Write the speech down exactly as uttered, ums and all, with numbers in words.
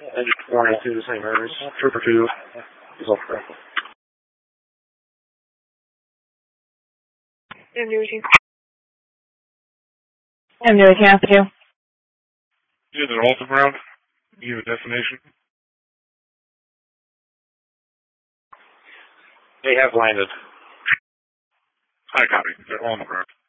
Engine warning to Saint Mary's. Trooper two is off track. M D eighteen. M D eighteen, after you. Yeah, they're off the ground. You have a destination? They have landed. High copy. They're on the ground.